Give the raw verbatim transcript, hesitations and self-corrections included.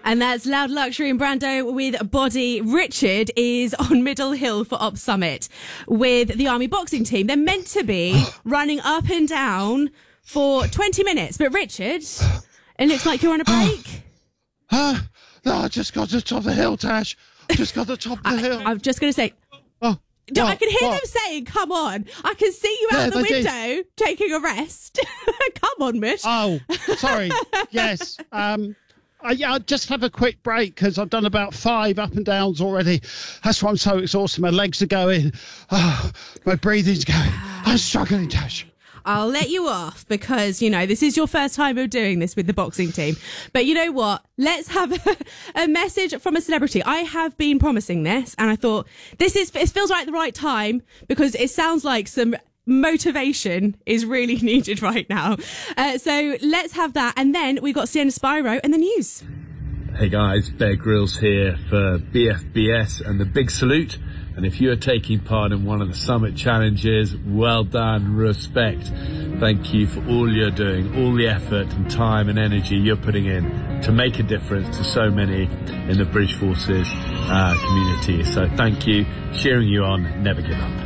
And that's Loud Luxury and Brando with Body. Richard is on Middle Hill for Op Summit with the Army boxing team. They're meant to be running up and down for twenty minutes. But Richard, it looks like you're on a break. Uh, no, I just got to the top of the hill, Tash. I just got to the top of the I, hill. I'm just going to say... Oh. What, I can hear what? them saying, come on. I can see you Yeah, out the they window did. taking a rest. Come on, Mish. Oh, sorry. Yes. Um, I, yeah, I'll just have a quick break because I've done about five up and downs already. That's why I'm so exhausted. My legs are going. Oh, my breathing's going. I'm struggling, Tash. I'll let you off because, you know, this is your first time of doing this with the boxing team. But you know what? Let's have a, a message from a celebrity. I have been promising this and I thought this is, it feels like the right time because it sounds like some motivation is really needed right now. Uh, so let's have that. And then we got Sienna Spyro and the news. Hey guys, Bear Grylls here for B F B S and the Big Salute. And if you are taking part in one of the summit challenges, well done, respect. Thank you for all you're doing, all the effort and time and energy you're putting in to make a difference to so many in the British Forces uh, community. So thank you, cheering you on, never give up.